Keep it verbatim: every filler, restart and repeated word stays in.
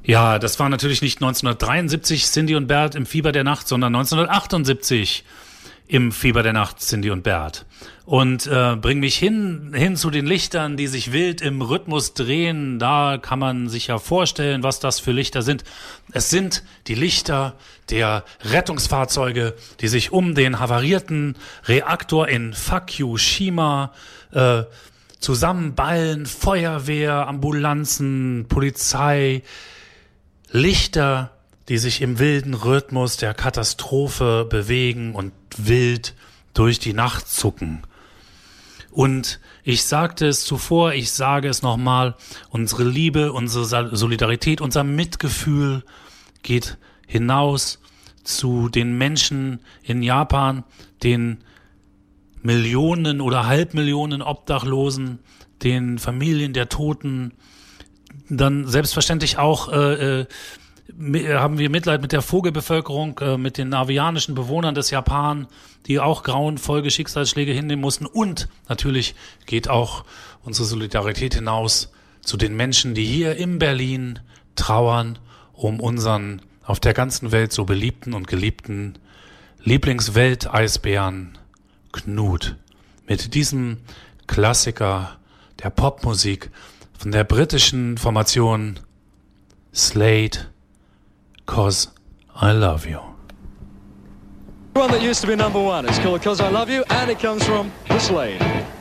Ja, das war natürlich nicht neunzehnhundertdreiundsiebzig Cindy und Bert im Fieber der Nacht, sondern neunzehnhundertachtundsiebzig im Fieber der Nacht Cindy und Bert. Und äh, bring mich hin, hin zu den Lichtern, die sich wild im Rhythmus drehen. Da kann man sich ja vorstellen, was das für Lichter sind. Es sind die Lichter der Rettungsfahrzeuge, die sich um den havarierten Reaktor in Fukushima äh, zusammenballen. Feuerwehr, Ambulanzen, Polizei, Lichter, die sich im wilden Rhythmus der Katastrophe bewegen und wild durch die Nacht zucken. Und ich sagte es zuvor, ich sage es nochmal, unsere Liebe, unsere Solidarität, unser Mitgefühl geht hinaus zu den Menschen in Japan, den Millionen oder Halbmillionen Obdachlosen, den Familien der Toten, dann selbstverständlich auch äh, äh, haben wir Mitleid mit der Vogelbevölkerung, äh, mit den avianischen Bewohnern des Japan, die auch grauenvolle Schicksalsschläge hinnehmen mussten. Und natürlich geht auch unsere Solidarität hinaus zu den Menschen, die hier in Berlin trauern um unseren auf der ganzen Welt so beliebten und geliebten Lieblingswelteisbären Knut. Mit diesem Klassiker der Popmusik von der britischen Formation Slade, 'Cause I Love You. One that used to be number one. It's called 'Cause I Love You, and it comes from the Slade.